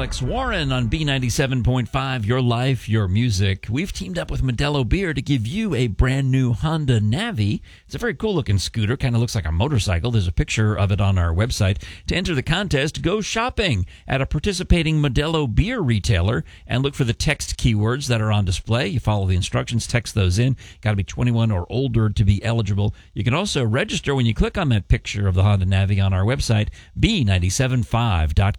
Alex Warren on B97.5, Your Life, Your Music. We've teamed up with Modelo Beer to give you a brand new Honda Navi. It's a very cool-looking scooter, kind of looks like a motorcycle. There's a picture of it on our website. To enter the contest, go shopping at a participating Modelo Beer retailer and look for the text keywords that are on display. You follow the instructions, text those in. Got to be 21 or older to be eligible. You can also register when you click on that picture of the Honda Navi on our website, B975.com.